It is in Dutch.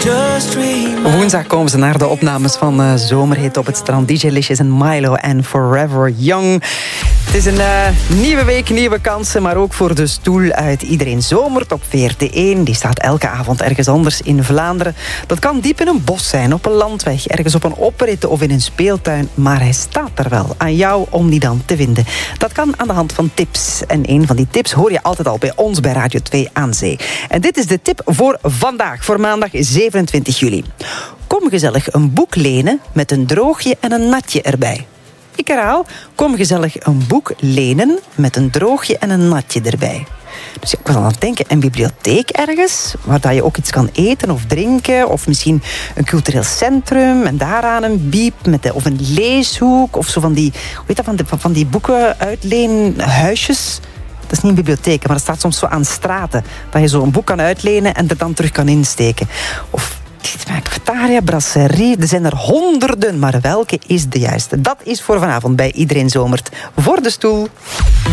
Woensdag komen ze naar de opnames van Zomerhit op het strand. DJ Licious en Milo en Forever Young. Het is een nieuwe week, nieuwe kansen, maar ook voor de stoel uit Iedereen Zomert op VRT1. Die staat elke avond ergens anders in Vlaanderen. Dat kan diep in een bos zijn, op een landweg, ergens op een oprit of in een speeltuin. Maar hij staat er wel. Aan jou om die dan te vinden. Dat kan aan de hand van tips. En een van die tips hoor je altijd al bij ons bij Radio 2 aan Zee. En dit is de tip voor vandaag, voor maandag 27 juli. Kom gezellig een boek lenen met een droogje en een natje erbij. Ik herhaal, kom gezellig een boek lenen met een droogje en een natje erbij. Dus ik was aan het denken, een bibliotheek ergens, waar je ook iets kan eten of drinken, of misschien een cultureel centrum, en daaraan een biep, of een leeshoek, of zo van die, hoe heet dat, van die boeken uitleenhuisjes. Dat is niet een bibliotheek, maar dat staat soms zo aan straten, dat je zo een boek kan uitlenen en er dan terug kan insteken. Of cafetaria, brasserie, er zijn er honderden, maar welke is de juiste? Dat is voor vanavond bij Iedereen Zomert. Voor de stoel.